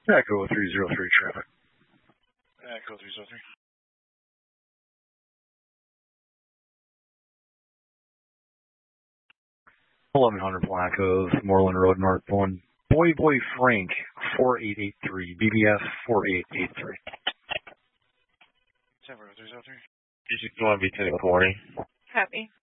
Echo 303 traffic. Echo 303. 1100 block of Moreland Road, Northbound. Boy Frank, 4883. BBS 4883. 70303. You should want to be 10 with warning. Copy.